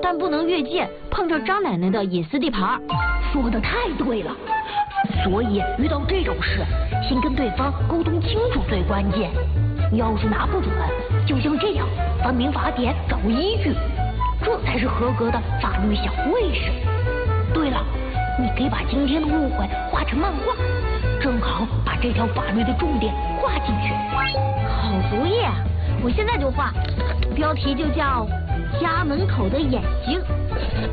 但不能越界，碰着张奶奶的隐私地盘。 说的太对了，所以遇到这种事，先跟对方沟通清楚最关键。要是拿不准，就像这样翻民法典找依据，这才是合格的法律小卫士。对了，你可以把今天的误会画成漫画，正好把这条法律的重点画进去。 好主意，我现在就画，标题就叫《家门口的眼睛》。